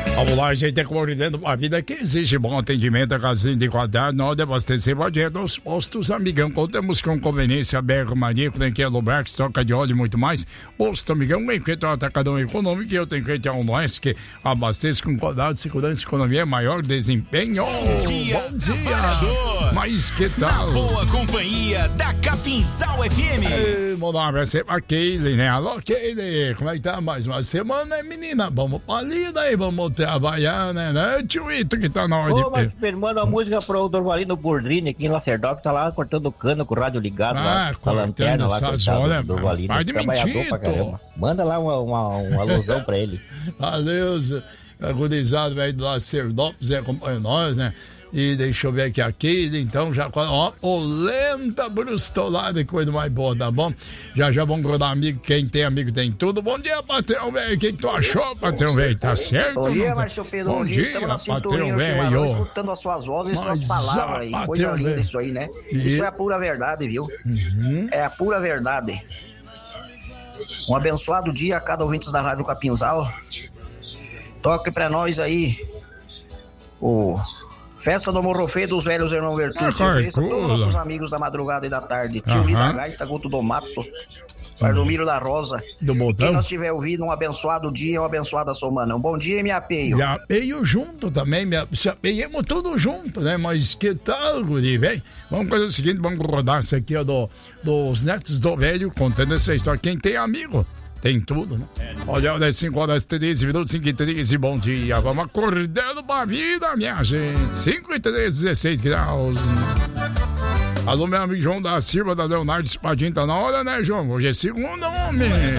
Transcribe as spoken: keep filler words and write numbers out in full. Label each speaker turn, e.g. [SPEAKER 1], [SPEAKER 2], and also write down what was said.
[SPEAKER 1] Vamos lá, gente, é coordinando uma vida que exige bom atendimento, casinho de qualidade, não de abastecimento dos postos, amigão. Contamos com conveniência, B R Maníaco, tem que é Luberx, troca de óleo e muito mais. Posto, amigão, enquanto é um atacadão econômico, e eu tenho que é um Oeste que abastece com qualidade, segurança, economia, maior desempenho.
[SPEAKER 2] Bom dia,
[SPEAKER 1] bom dia.
[SPEAKER 2] Trabalhador.
[SPEAKER 1] Mas que tal?
[SPEAKER 2] Na boa companhia da Capinzal F M.
[SPEAKER 1] Ei, vamos lá, vai ser a Keile, né? Alô, Keile, como é que tá? Mais uma semana, né, menina? Vamos pra lida aí, vamos trabalhar, né? né? Tio Ito que tá na hora
[SPEAKER 3] Ô,
[SPEAKER 1] de...
[SPEAKER 3] mas manda uma música pro Dorvalino Bordrini aqui em Lacerdó, que tá lá cortando cano com o rádio ligado
[SPEAKER 1] Ah,
[SPEAKER 3] lá, com a lanterna lá,
[SPEAKER 1] essas
[SPEAKER 3] coitado
[SPEAKER 1] horas,
[SPEAKER 3] do Dorvalino,
[SPEAKER 1] pai de
[SPEAKER 3] trabalhador
[SPEAKER 1] mentito.
[SPEAKER 3] pra caramba. Manda lá uma, uma, uma alusão pra ele.
[SPEAKER 1] Adeus, agonizado, velho, do Lacerdópolis, acompanha nós, né? E deixa eu ver aqui, aqui, então já, ó, polenta brustolada, coisa mais boa, tá bom? Já já vamos grudar amigo, quem tem amigo tem tudo. Bom dia, patrão, velho, o que que tu achou, patrão, velho? Tá certo?
[SPEAKER 4] Bom dia, Márcio Pedro, bom dia, estamos na sintonia,
[SPEAKER 1] velho,
[SPEAKER 4] escutando as suas vozes e suas palavras aí,
[SPEAKER 1] patrão,
[SPEAKER 4] coisa linda
[SPEAKER 1] véio.
[SPEAKER 4] isso aí, né?
[SPEAKER 1] E...
[SPEAKER 4] Isso é a pura verdade, viu?
[SPEAKER 1] Uhum.
[SPEAKER 4] É a pura verdade. Um abençoado dia a cada ouvinte da Rádio Capinzal. Toque pra nós aí o Festa do Morro Feio dos Velhos Irmãos Vertus.
[SPEAKER 1] Ah,
[SPEAKER 4] Ofereça a todos
[SPEAKER 1] coisa.
[SPEAKER 4] os nossos amigos da madrugada e da tarde. Tio
[SPEAKER 1] Aham.
[SPEAKER 4] Li da Gaita, Guto do Mato, Bardomiro da Rosa.
[SPEAKER 1] Do
[SPEAKER 4] E quem
[SPEAKER 1] botão?
[SPEAKER 4] nós tiver ouvido, um abençoado dia, uma abençoada semana. Um bom dia e me apeio.
[SPEAKER 1] Me apeio junto também, me apeamos tudo junto, né? Mas que tal, guri, velho? Vamos fazer o seguinte, vamos rodar isso aqui, ó, do, dos netos do velho, contando essa história. Quem tem amigo, tem tudo, né? Olha, olha, cinco horas e treze minutos, cinco e treze, bom dia. Vamos acordando pra vida, minha gente. cinco e treze, dezesseis graus. Alô, meu amigo João da Silva, da Leonardo Espadinho, tá na hora, né, João? Hoje é segunda, homem.